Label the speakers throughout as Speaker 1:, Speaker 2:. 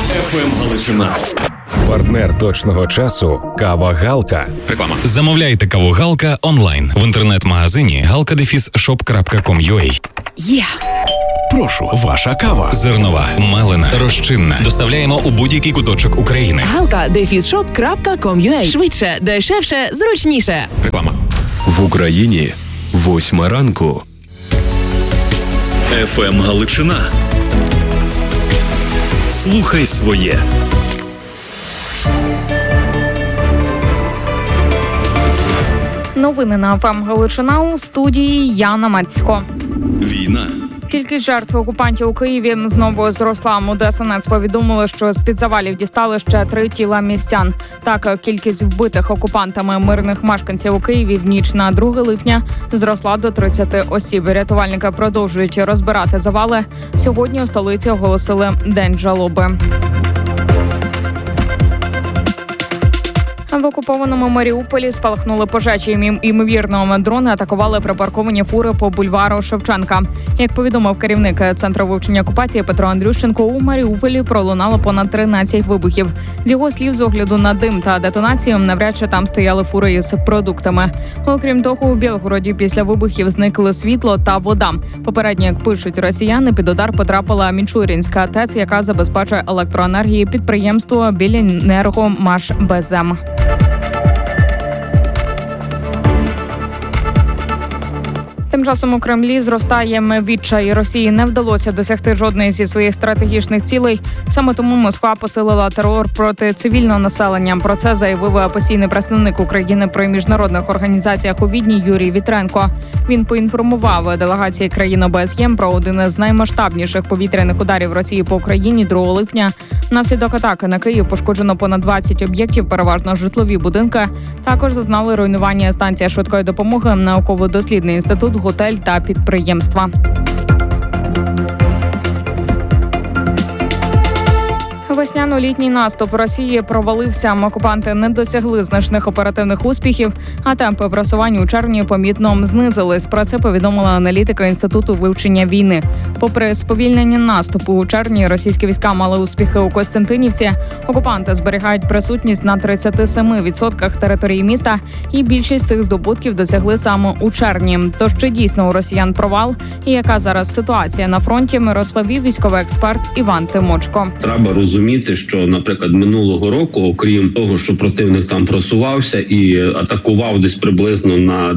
Speaker 1: ФМ Галичина.
Speaker 2: Партнер точного часу – кава Галка.
Speaker 1: Реклама.
Speaker 3: Замовляйте каву Галка онлайн в інтернет-магазині galka-shop.com.ua.
Speaker 2: Є! Прошу, ваша кава.
Speaker 3: Зернова, мелена, розчинна. Доставляємо у будь-який куточок України.
Speaker 4: galka-shop.com.ua. Швидше, дешевше, зручніше.
Speaker 1: Реклама.
Speaker 2: В Україні 8 ранку.
Speaker 1: ФМ Галичина. Слухай своє.
Speaker 5: Новини на ФМ Галичина, у студії Яна Мацько.
Speaker 1: Війна.
Speaker 5: Кількість жертв окупантів у Києві знову зросла. У ДСНС повідомили, що з-під завалів дістали ще 3 тіла містян. Так, кількість вбитих окупантами мирних мешканців у Києві в ніч на 2 липня зросла до 30 осіб. Рятувальники продовжують розбирати завали. Сьогодні у столиці оголосили День жалоби. В окупованому Маріуполі спалахнули пожежі. Ймовірно, дрони атакували припарковані фури по бульвару Шевченка. Як повідомив керівник Центру вивчення окупації Петро Андрющенко, у Маріуполі пролунало понад 13 вибухів. З його слів, з огляду на дим та детонацію, навряд чи там стояли фури із продуктами. Окрім того, у Білгороді після вибухів зникли світло та вода. Попередньо, як пишуть росіяни, під удар потрапила Мічурінська ТЕЦ, яка забезпечує електроенергією підприємство Біленерго-Машбезем. Тим часом у Кремлі зростає відчай. Росії не вдалося досягти жодної зі своїх стратегічних цілей. Саме тому Москва посилила терор проти цивільного населення. Про це заявив постійний представник України при міжнародних організаціях у Відні Юрій Вітренко. Він поінформував делегації країн ОБСЄ про один із наймасштабніших повітряних ударів Росії по Україні 2 липня. Внаслідок атаки на Київ пошкоджено понад 20 об'єктів, переважно житлові будинки. Також зазнали руйнування станція швидкої допомоги, науково-дослідний інститут, готель та підприємства. Весняно-літній наступ Росії провалився. Окупанти не досягли значних оперативних успіхів, а темпи просування у червні помітно знизились. Про це повідомила аналітика Інституту вивчення війни. Попри сповільнення наступу у червні, російські війська мали успіхи у Костянтинівці. Окупанти зберігають присутність на 37% території міста, і більшість цих здобутків досягли саме у червні. Тож чи дійсно у росіян провал і яка зараз ситуація на фронті, розповів військовий експерт Іван Тимочко.
Speaker 6: Треба розуміти, що, наприклад, минулого року, окрім того, що противник там просувався і атакував десь приблизно на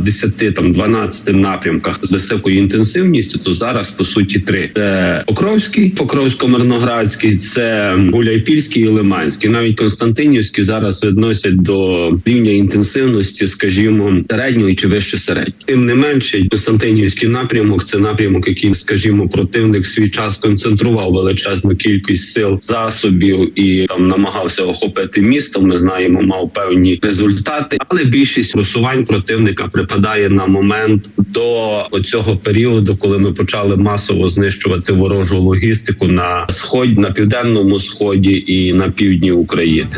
Speaker 6: 10-12 напрямках з високою інтенсивністю, то зараз, по суті, 3. Це Покровський, Покровсько-Мирноградський, це Гуляйпільський і Лиманський. Навіть Константинівський зараз відносять до рівня інтенсивності, скажімо, середньої чи вище середньої. Тим не менше, Константинівський напрямок – це напрямок, який, скажімо, противник в свій час концентрував величезну кількість сил, засобів і там намагався охопити місто. Ми знаємо, мав певні результати, але більшість просувань противника припадає на момент до оцього періоду, коли ми почали масово знищувати ворожу логістику на сході, на південному сході і на півдні України.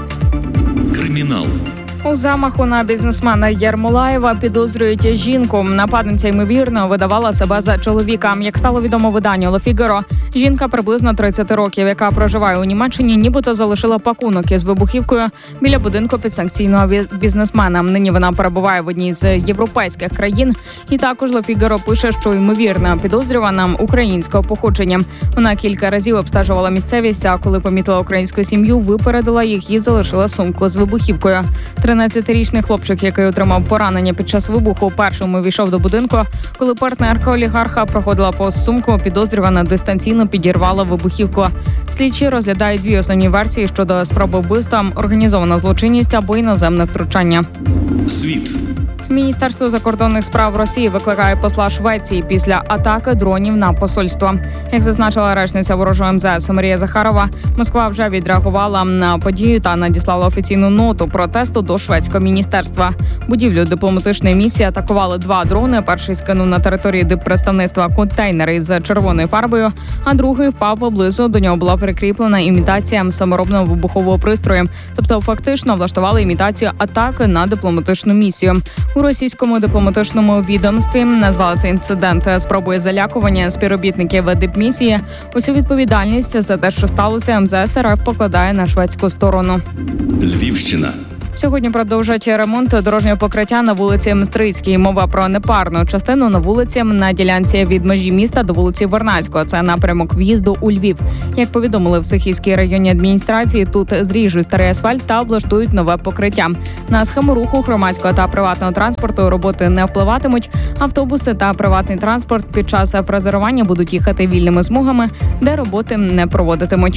Speaker 1: Кримінал.
Speaker 5: У замаху на бізнесмена Єрмолаєва підозрюють жінку. Нападниця, ймовірно, видавала себе за чоловіка. Як стало відомо виданню «Ле Фігаро», жінка приблизно 30 років, яка проживає у Німеччині, нібито залишила пакунок із вибухівкою біля будинку підсанкційного бізнесмена. Нині вона перебуває в одній з європейських країн. І також «Ле Фігаро» пише, що ймовірна підозрювана українського походження. Вона кілька разів обстежувала місцевість, а коли помітила українську сім'ю, випередила їх і залишила сумку з вибухівкою. 13-річний хлопчик, який отримав поранення під час вибуху, першим увійшов до будинку. Коли партнерка олігарха проходила повз сумку, підозрювана дистанційно підірвала вибухівку. Слідчі розглядають 2 основні версії щодо спроби вбивства: організована злочинність або іноземне втручання.
Speaker 1: Світ.
Speaker 5: Міністерство закордонних справ Росії викликає посла Швеції після атаки дронів на посольство. Як зазначила речниця ворожого МЗС Марія Захарова, Москва вже відреагувала на подію та надіслала офіційну ноту протесту до шведського міністерства. Будівлю дипломатичної місії атакували 2 дрони. Перший скинув на території диппредставництва контейнери з червоною фарбою, а другий впав поблизу. До нього була прикріплена імітація саморобного вибухового пристрою. Тобто фактично влаштували імітацію атаки на дипломатичну місію. У російському дипломатичному відомстві назвали цей інцидент спробою залякування співробітників дипмісії. Усю відповідальність за те, що сталося, МЗС РФ покладає на шведську сторону.
Speaker 1: Львівщина.
Speaker 5: Сьогодні продовжать ремонт дорожнього покриття на вулиці Мстрицькій. Мова про непарну частину на вулиці на ділянці від межі міста до вулиці Вернадського. Це напрямок в'їзду у Львів. Як повідомили в Сихівській районній адміністрації, тут зріжуть старий асфальт та облаштують нове покриття. На схему руху громадського та приватного транспорту роботи не впливатимуть. Автобуси та приватний транспорт під час фрезерування будуть їхати вільними смугами, де роботи не проводитимуть.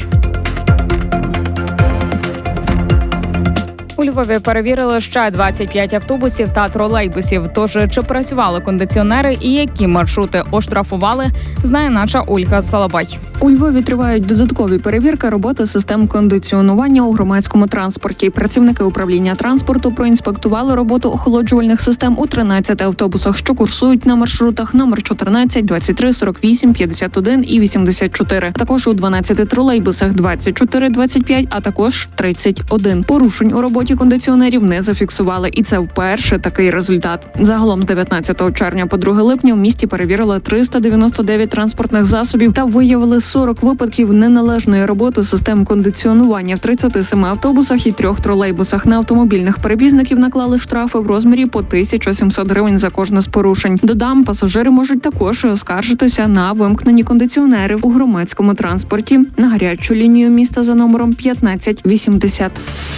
Speaker 5: У Львові перевірили ще 25 автобусів та тролейбусів. Тож, чи працювали кондиціонери і які маршрути оштрафували, знає наша Ольга Салабай.
Speaker 7: У Львові тривають додаткові перевірки роботи систем кондиціонування у громадському транспорті. Працівники управління транспорту проінспектували роботу охолоджувальних систем у 13 автобусах, що курсують на маршрутах номер 14, 23, 48, 51 і 84. Також у 12 тролейбусах 24, 25, а також 31. Порушень у роботі кондиціонерів не зафіксували, і це вперше такий результат. Загалом з 19 червня по 2 липня в місті перевірили 399 транспортних засобів та виявили 40 випадків неналежної роботи систем кондиціонування в 37 автобусах і 3 тролейбусах. На автомобільних перевізників наклали штрафи в розмірі по 1700 гривень за кожне з порушень. Додам, пасажири можуть також оскаржитися на вимкнені кондиціонери у громадському транспорті на гарячу лінію міста за номером 1580.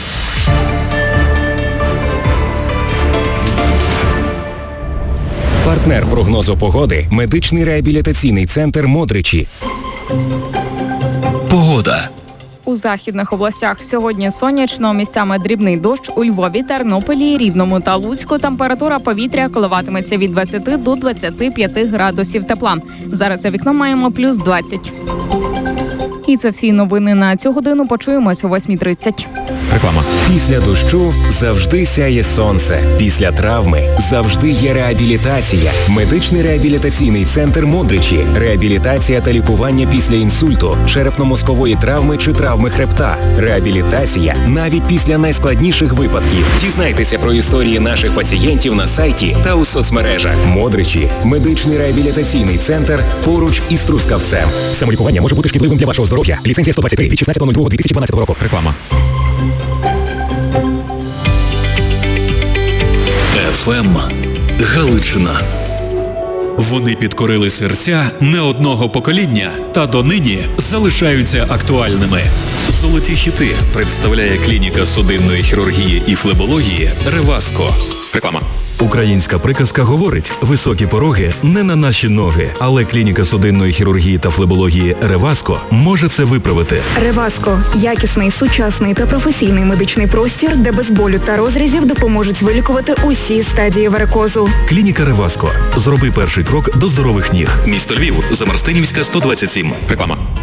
Speaker 2: Партнер прогнозу погоди – медичний реабілітаційний центр «Модричі».
Speaker 1: Погода.
Speaker 5: У західних областях сьогодні сонячно, місцями дрібний дощ. У Львові, Тернополі, Рівному та Луцьку температура повітря коливатиметься від 20 до 25 градусів тепла. Зараз за вікном маємо плюс 20. І це всі новини на цю годину. Почуємось о 8:30.
Speaker 3: Реклама.
Speaker 2: Після дощу завжди сяє сонце. Після травми завжди є реабілітація. Медичний реабілітаційний центр «Модричі». Реабілітація та лікування після інсульту, черепно-мозкової травми чи травми хребта. Реабілітація навіть після найскладніших випадків. Дізнайтеся про історії наших пацієнтів на сайті та у соцмережах. «Модричі» – медичний реабілітаційний центр поруч із Трускавцем.
Speaker 3: Самолікування може бути шкідливим для вашого здоров'я. Ліцензія 123 від 16.02.2012 року. Реклама.
Speaker 1: ФМ Галичина. Вони підкорили серця не одного покоління та донині залишаються актуальними. Золоті хіти представляє клініка судинної хірургії і флебології «Реваско».
Speaker 3: Реклама.
Speaker 1: Українська приказка говорить: високі пороги не на наші ноги, але клініка судинної хірургії та флебології «Реваско» може це виправити.
Speaker 8: Реваско – якісний, сучасний та професійний медичний простір, де без болю та розрізів допоможуть вилікувати усі стадії варикозу.
Speaker 1: Клініка «Реваско». Зроби перший крок до здорових ніг. Місто Львів, Замарстинівська, 127.
Speaker 3: Реклама.